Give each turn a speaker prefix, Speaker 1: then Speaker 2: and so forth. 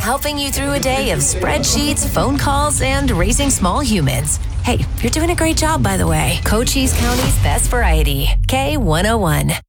Speaker 1: helping you through a day of spreadsheets, phone calls, and raising small humans. Hey, you're doing a great job, by the way. Cochise County's best variety. K101.